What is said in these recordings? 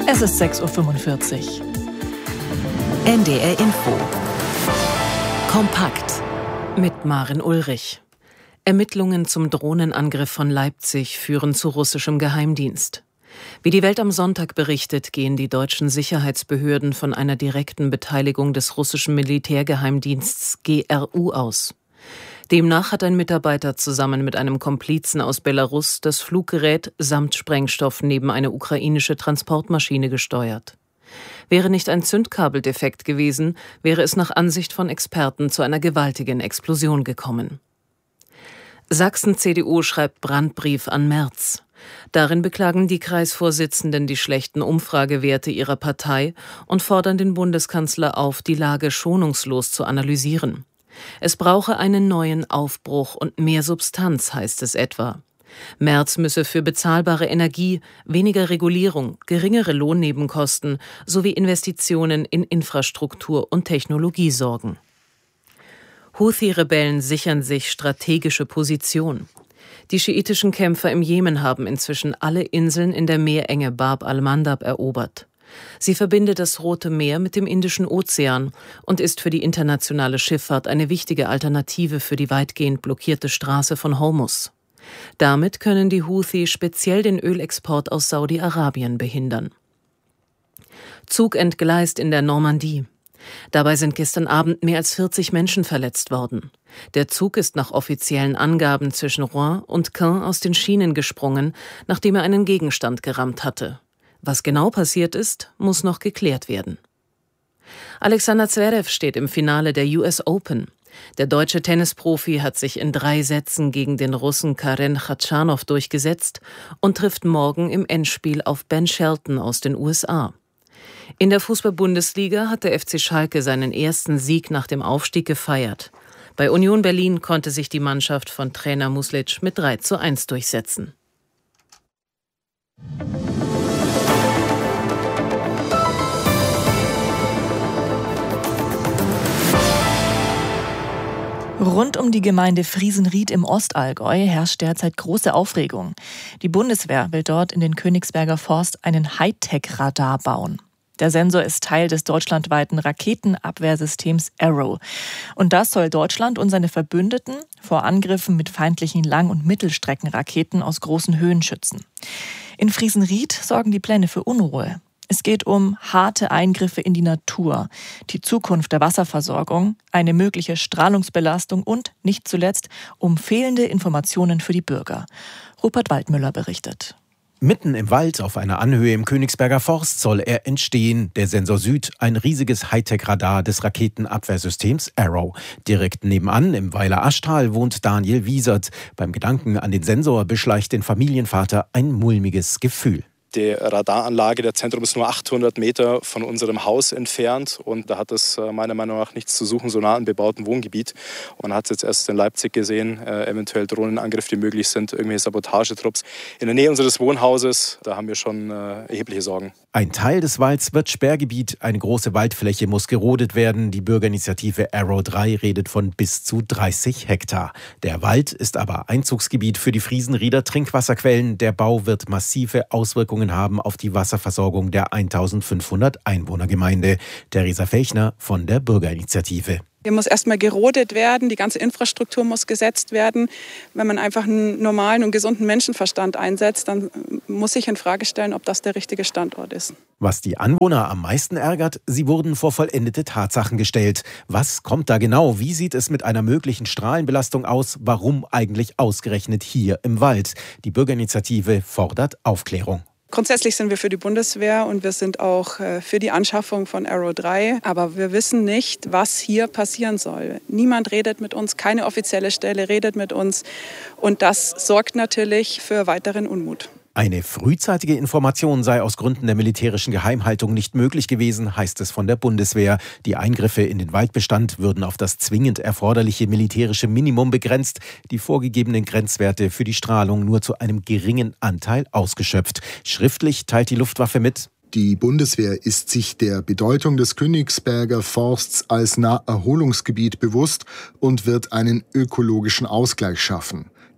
Es ist 6:45 Uhr. NDR Info. Kompakt. Mit Maren Ulrich. Ermittlungen zum Drohnenangriff von Leipzig führen zu russischem Geheimdienst. Wie die Welt am Sonntag berichtet, gehen die deutschen Sicherheitsbehörden von einer direkten Beteiligung des russischen Militärgeheimdienstes GRU aus. Demnach hat ein Mitarbeiter zusammen mit einem Komplizen aus Belarus das Fluggerät samt Sprengstoff neben eine ukrainische Transportmaschine gesteuert. Wäre nicht ein Zündkabeldefekt gewesen, wäre es nach Ansicht von Experten zu einer gewaltigen Explosion gekommen. Sachsen-CDU schreibt Brandbrief an Merz. Darin beklagen die Kreisvorsitzenden die schlechten Umfragewerte ihrer Partei und fordern den Bundeskanzler auf, die Lage schonungslos zu analysieren. Es brauche einen neuen Aufbruch und mehr Substanz, heißt es etwa. Merz müsse für bezahlbare Energie, weniger Regulierung, geringere Lohnnebenkosten sowie Investitionen in Infrastruktur und Technologie sorgen. Houthi-Rebellen sichern sich strategische Position. Die schiitischen Kämpfer im Jemen haben inzwischen alle Inseln in der Meerenge Bab al-Mandab erobert. Sie verbindet das Rote Meer mit dem Indischen Ozean und ist für die internationale Schifffahrt eine wichtige Alternative für die weitgehend blockierte Straße von Hormuz. Damit können die Houthi speziell den Ölexport aus Saudi-Arabien behindern. Zug entgleist in der Normandie. Dabei sind gestern Abend mehr als 40 Menschen verletzt worden. Der Zug ist nach offiziellen Angaben zwischen Rouen und Caen aus den Schienen gesprungen, nachdem er einen Gegenstand gerammt hatte. Was genau passiert ist, muss noch geklärt werden. Alexander Zverev steht im Finale der US Open. Der deutsche Tennisprofi hat sich in 3 Sätzen gegen den Russen Karen Khachanov durchgesetzt und trifft morgen im Endspiel auf Ben Shelton aus den USA. In der Fußball-Bundesliga hat der FC Schalke seinen ersten Sieg nach dem Aufstieg gefeiert. Bei Union Berlin konnte sich die Mannschaft von Trainer Muslic mit 3:1 durchsetzen. Rund um die Gemeinde Friesenried im Ostallgäu herrscht derzeit große Aufregung. Die Bundeswehr will dort in den Königsberger Forst einen Hightech-Radar bauen. Der Sensor ist Teil des deutschlandweiten Raketenabwehrsystems Arrow. Und das soll Deutschland und seine Verbündeten vor Angriffen mit feindlichen Lang- und Mittelstreckenraketen aus großen Höhen schützen. In Friesenried sorgen die Pläne für Unruhe. Es geht um harte Eingriffe in die Natur, die Zukunft der Wasserversorgung, eine mögliche Strahlungsbelastung und, nicht zuletzt, um fehlende Informationen für die Bürger. Rupert Waldmüller berichtet. Mitten im Wald auf einer Anhöhe im Königsberger Forst soll er entstehen, der Sensor Süd, ein riesiges Hightech-Radar des Raketenabwehrsystems Arrow. Direkt nebenan im Weiler Aschtal wohnt Daniel Wiesert. Beim Gedanken an den Sensor beschleicht den Familienvater ein mulmiges Gefühl. Die Radaranlage, der Zentrum ist nur 800 Meter von unserem Haus entfernt und da hat es meiner Meinung nach nichts zu suchen, so nah im bebauten Wohngebiet. Und man hat es jetzt erst in Leipzig gesehen, eventuell Drohnenangriffe, die möglich sind, irgendwelche Sabotagetrupps. In der Nähe unseres Wohnhauses, da haben wir schon erhebliche Sorgen. Ein Teil des Walds wird Sperrgebiet, eine große Waldfläche muss gerodet werden. Die Bürgerinitiative Arrow 3 redet von bis zu 30 Hektar. Der Wald ist aber Einzugsgebiet für die Friesenrieder Trinkwasserquellen. Der Bau wird massive Auswirkungen haben auf die Wasserversorgung der 1500 Einwohnergemeinde. Theresa Fechner von der Bürgerinitiative. Hier muss erstmal gerodet werden, die ganze Infrastruktur muss gesetzt werden. Wenn man einfach einen normalen und gesunden Menschenverstand einsetzt, dann muss sich in Frage stellen, ob das der richtige Standort ist. Was die Anwohner am meisten ärgert, sie wurden vor vollendete Tatsachen gestellt. Was kommt da genau? Wie sieht es mit einer möglichen Strahlenbelastung aus? Warum eigentlich ausgerechnet hier im Wald? Die Bürgerinitiative fordert Aufklärung. Grundsätzlich sind wir für die Bundeswehr und wir sind auch für die Anschaffung von Arrow 3. Aber wir wissen nicht, was hier passieren soll. Niemand redet mit uns, keine offizielle Stelle redet mit uns. Und das sorgt natürlich für weiteren Unmut. Eine frühzeitige Information sei aus Gründen der militärischen Geheimhaltung nicht möglich gewesen, heißt es von der Bundeswehr. Die Eingriffe in den Waldbestand würden auf das zwingend erforderliche militärische Minimum begrenzt, die vorgegebenen Grenzwerte für die Strahlung nur zu einem geringen Anteil ausgeschöpft. Schriftlich teilt die Luftwaffe mit: Die Bundeswehr ist sich der Bedeutung des Königsberger Forsts als Naherholungsgebiet bewusst und wird einen ökologischen Ausgleich schaffen.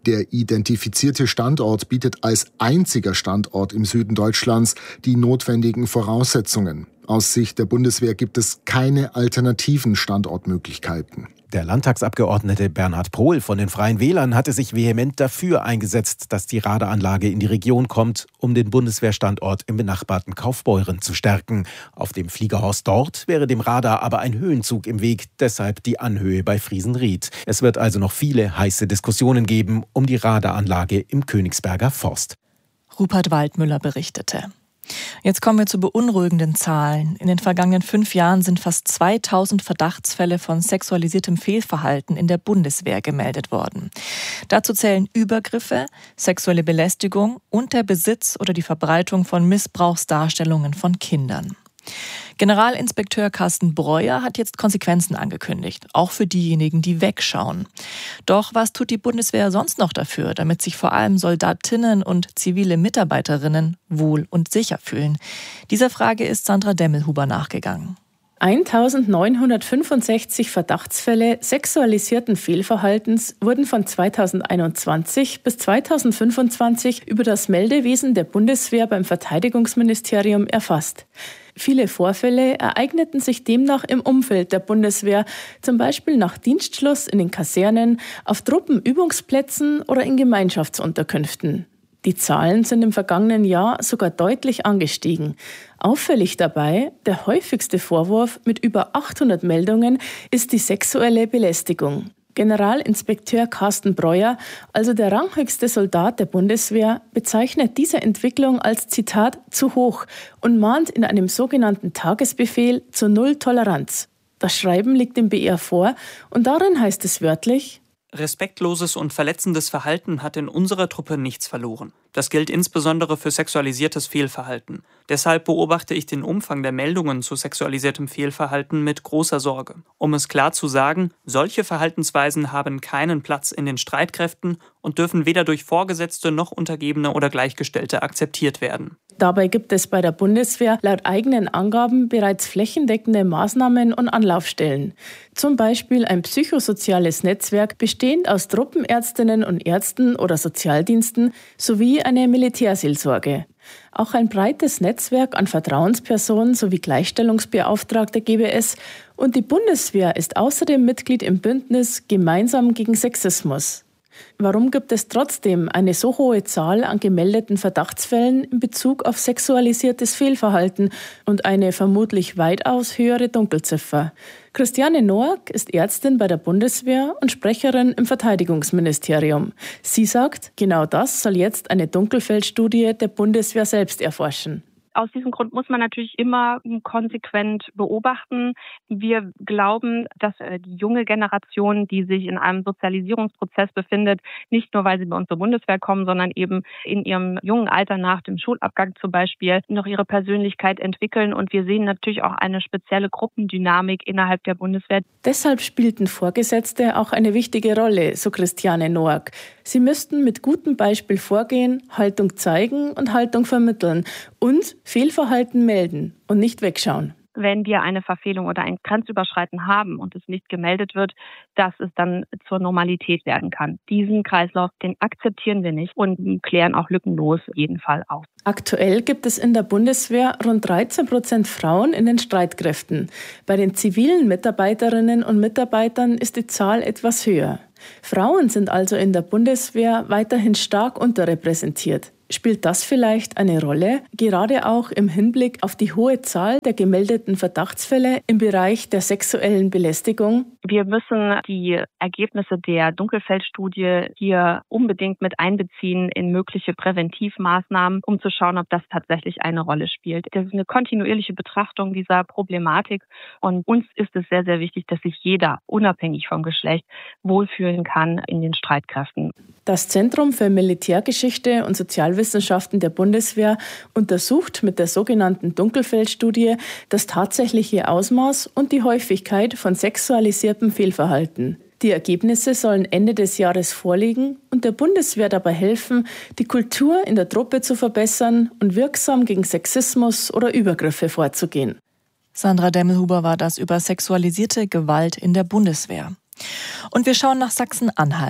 Der identifizierte Standort bietet als einziger Standort im Süden Deutschlands die notwendigen Voraussetzungen. Aus Sicht der Bundeswehr gibt es keine alternativen Standortmöglichkeiten. Der Landtagsabgeordnete Bernhard Pohl von den Freien Wählern hatte sich vehement dafür eingesetzt, dass die Radaranlage in die Region kommt, um den Bundeswehrstandort im benachbarten Kaufbeuren zu stärken. Auf dem Fliegerhorst dort wäre dem Radar aber ein Höhenzug im Weg, deshalb die Anhöhe bei Friesenried. Es wird also noch viele heiße Diskussionen geben um die Radaranlage im Königsberger Forst. Rupert Waldmüller berichtete. Jetzt kommen wir zu beunruhigenden Zahlen. In den vergangenen 5 Jahren sind fast 2000 Verdachtsfälle von sexualisiertem Fehlverhalten in der Bundeswehr gemeldet worden. Dazu zählen Übergriffe, sexuelle Belästigung und der Besitz oder die Verbreitung von Missbrauchsdarstellungen von Kindern. Generalinspekteur Carsten Breuer hat jetzt Konsequenzen angekündigt, auch für diejenigen, die wegschauen. Doch was tut die Bundeswehr sonst noch dafür, damit sich vor allem Soldatinnen und zivile Mitarbeiterinnen wohl und sicher fühlen? Dieser Frage ist Sandra Demmelhuber nachgegangen. 1965 Verdachtsfälle sexualisierten Fehlverhaltens wurden von 2021 bis 2025 über das Meldewesen der Bundeswehr beim Verteidigungsministerium erfasst. Viele Vorfälle ereigneten sich demnach im Umfeld der Bundeswehr, zum Beispiel nach Dienstschluss in den Kasernen, auf Truppenübungsplätzen oder in Gemeinschaftsunterkünften. Die Zahlen sind im vergangenen Jahr sogar deutlich angestiegen. Auffällig dabei, der häufigste Vorwurf mit über 800 Meldungen ist die sexuelle Belästigung. Generalinspekteur Carsten Breuer, also der ranghöchste Soldat der Bundeswehr, bezeichnet diese Entwicklung als, Zitat, zu hoch und mahnt in einem sogenannten Tagesbefehl zur Null-Toleranz. Das Schreiben liegt dem BR vor und darin heißt es wörtlich: Respektloses und verletzendes Verhalten hat in unserer Truppe nichts verloren. Das gilt insbesondere für sexualisiertes Fehlverhalten. Deshalb beobachte ich den Umfang der Meldungen zu sexualisiertem Fehlverhalten mit großer Sorge. Um es klar zu sagen, solche Verhaltensweisen haben keinen Platz in den Streitkräften und dürfen weder durch Vorgesetzte noch Untergebene oder Gleichgestellte akzeptiert werden. Dabei gibt es bei der Bundeswehr laut eigenen Angaben bereits flächendeckende Maßnahmen und Anlaufstellen. Zum Beispiel ein psychosoziales Netzwerk bestehend aus Truppenärztinnen und Ärzten oder Sozialdiensten sowie eine Militärseelsorge. Auch ein breites Netzwerk an Vertrauenspersonen sowie Gleichstellungsbeauftragte gäbe es. Und die Bundeswehr ist außerdem Mitglied im Bündnis Gemeinsam gegen Sexismus. Warum gibt es trotzdem eine so hohe Zahl an gemeldeten Verdachtsfällen in Bezug auf sexualisiertes Fehlverhalten und eine vermutlich weitaus höhere Dunkelziffer? Christiane Noack ist Ärztin bei der Bundeswehr und Sprecherin im Verteidigungsministerium. Sie sagt, genau das soll jetzt eine Dunkelfeldstudie der Bundeswehr selbst erforschen. Aus diesem Grund muss man natürlich immer konsequent beobachten. Wir glauben, dass die junge Generation, die sich in einem Sozialisierungsprozess befindet, nicht nur, weil sie bei uns zur Bundeswehr kommen, sondern eben in ihrem jungen Alter nach dem Schulabgang zum Beispiel noch ihre Persönlichkeit entwickeln. Und wir sehen natürlich auch eine spezielle Gruppendynamik innerhalb der Bundeswehr. Deshalb spielten Vorgesetzte auch eine wichtige Rolle, so Christiane Noack. Sie müssten mit gutem Beispiel vorgehen, Haltung zeigen und Haltung vermitteln und Fehlverhalten melden und nicht wegschauen. Wenn wir eine Verfehlung oder ein Grenzüberschreiten haben und es nicht gemeldet wird, dass es dann zur Normalität werden kann. Diesen Kreislauf, den akzeptieren wir nicht und klären auch lückenlos jeden Fall auf. Aktuell gibt es in der Bundeswehr rund 13% Frauen in den Streitkräften. Bei den zivilen Mitarbeiterinnen und Mitarbeitern ist die Zahl etwas höher. Frauen sind also in der Bundeswehr weiterhin stark unterrepräsentiert. Spielt das vielleicht eine Rolle, gerade auch im Hinblick auf die hohe Zahl der gemeldeten Verdachtsfälle im Bereich der sexuellen Belästigung? Wir müssen die Ergebnisse der Dunkelfeldstudie hier unbedingt mit einbeziehen in mögliche Präventivmaßnahmen, um zu schauen, ob das tatsächlich eine Rolle spielt. Das ist eine kontinuierliche Betrachtung dieser Problematik und uns ist es sehr, sehr wichtig, dass sich jeder, unabhängig vom Geschlecht, wohlfühlen kann in den Streitkräften. Das Zentrum für Militärgeschichte und Sozialwissenschaften der Bundeswehr untersucht mit der sogenannten Dunkelfeldstudie das tatsächliche Ausmaß und die Häufigkeit von sexualisiertem Fehlverhalten. Die Ergebnisse sollen Ende des Jahres vorliegen und der Bundeswehr dabei helfen, die Kultur in der Truppe zu verbessern und wirksam gegen Sexismus oder Übergriffe vorzugehen. Sandra Demmelhuber war das über sexualisierte Gewalt in der Bundeswehr. Und wir schauen nach Sachsen-Anhalt.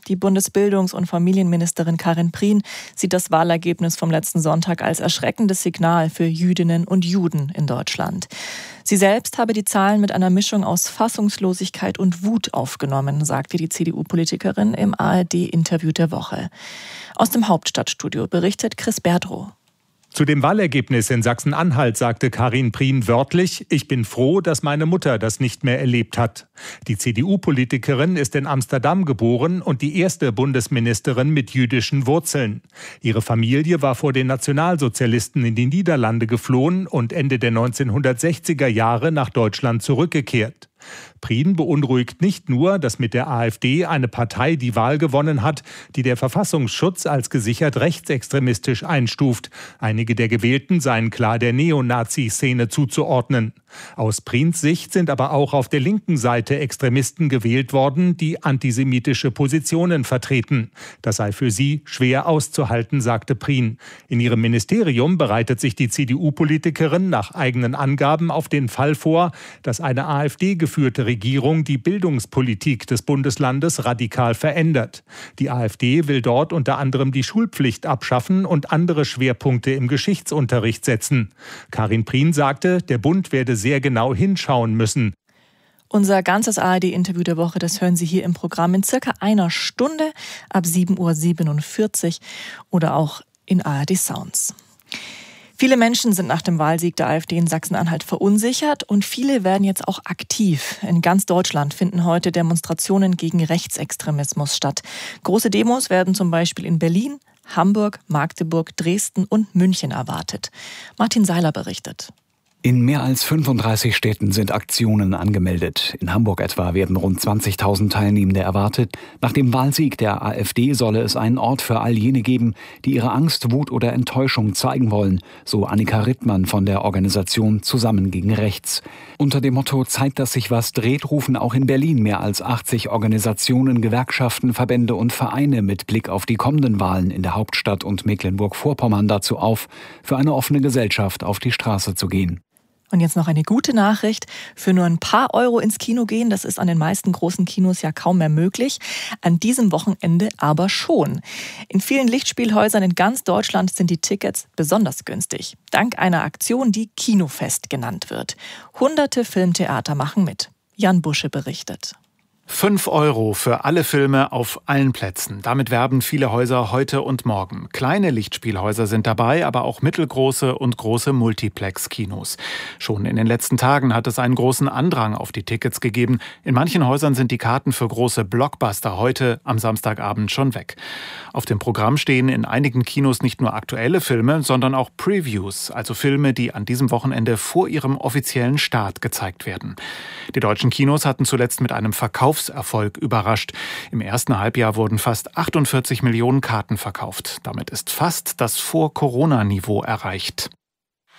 Die Bundesbildungs- und Familienministerin Karin Prien sieht das Wahlergebnis vom letzten Sonntag als erschreckendes Signal für Jüdinnen und Juden in Deutschland. Sie selbst habe die Zahlen mit einer Mischung aus Fassungslosigkeit und Wut aufgenommen, sagte die CDU-Politikerin im ARD-Interview der Woche. Aus dem Hauptstadtstudio berichtet Chris Berdrow. Zu dem Wahlergebnis in Sachsen-Anhalt sagte Karin Prien wörtlich: Ich bin froh, dass meine Mutter das nicht mehr erlebt hat. Die CDU-Politikerin ist in Amsterdam geboren und die erste Bundesministerin mit jüdischen Wurzeln. Ihre Familie war vor den Nationalsozialisten in die Niederlande geflohen und Ende der 1960er Jahre nach Deutschland zurückgekehrt. Prien beunruhigt nicht nur, dass mit der AfD eine Partei die Wahl gewonnen hat, die der Verfassungsschutz als gesichert rechtsextremistisch einstuft. Einige der Gewählten seien klar der Neonazi-Szene zuzuordnen. Aus Priens Sicht sind aber auch auf der linken Seite Extremisten gewählt worden, die antisemitische Positionen vertreten. Das sei für sie schwer auszuhalten, sagte Prien. In ihrem Ministerium bereitet sich die CDU-Politikerin nach eigenen Angaben auf den Fall vor, dass eine AfD-geführte Regierung die Bildungspolitik des Bundeslandes radikal verändert. Die AfD will dort unter anderem die Schulpflicht abschaffen und andere Schwerpunkte im Geschichtsunterricht setzen. Karin Prien sagte, der Bund werde sehr genau hinschauen müssen. Unser ganzes ARD-Interview der Woche, das hören Sie hier im Programm in circa einer Stunde ab 7:47 Uhr oder auch in ARD Sounds. Viele Menschen sind nach dem Wahlsieg der AfD in Sachsen-Anhalt verunsichert und viele werden jetzt auch aktiv. In ganz Deutschland finden heute Demonstrationen gegen Rechtsextremismus statt. Große Demos werden zum Beispiel in Berlin, Hamburg, Magdeburg, Dresden und München erwartet. Martin Seiler berichtet. In mehr als 35 Städten sind Aktionen angemeldet. In Hamburg etwa werden rund 20.000 Teilnehmende erwartet. Nach dem Wahlsieg der AfD solle es einen Ort für all jene geben, die ihre Angst, Wut oder Enttäuschung zeigen wollen, so Annika Rittmann von der Organisation Zusammen gegen Rechts. Unter dem Motto Zeit, dass sich was dreht, rufen auch in Berlin mehr als 80 Organisationen, Gewerkschaften, Verbände und Vereine mit Blick auf die kommenden Wahlen in der Hauptstadt und Mecklenburg-Vorpommern dazu auf, für eine offene Gesellschaft auf die Straße zu gehen. Und jetzt noch eine gute Nachricht. Für nur ein paar Euro ins Kino gehen, das ist an den meisten großen Kinos ja kaum mehr möglich. An diesem Wochenende aber schon. In vielen Lichtspielhäusern in ganz Deutschland sind die Tickets besonders günstig. Dank einer Aktion, die Kinofest genannt wird. Hunderte Filmtheater machen mit. Jan Busche berichtet. 5 Euro für alle Filme auf allen Plätzen. Damit werben viele Häuser heute und morgen. Kleine Lichtspielhäuser sind dabei, aber auch mittelgroße und große Multiplex-Kinos. Schon in den letzten Tagen hat es einen großen Andrang auf die Tickets gegeben. In manchen Häusern sind die Karten für große Blockbuster heute am Samstagabend schon weg. Auf dem Programm stehen in einigen Kinos nicht nur aktuelle Filme, sondern auch Previews, also Filme, die an diesem Wochenende vor ihrem offiziellen Start gezeigt werden. Die deutschen Kinos hatten zuletzt mit einem Verkaufserfolg überrascht. Im ersten Halbjahr wurden fast 48 Millionen Karten verkauft. Damit ist fast das Vor-Corona-Niveau erreicht.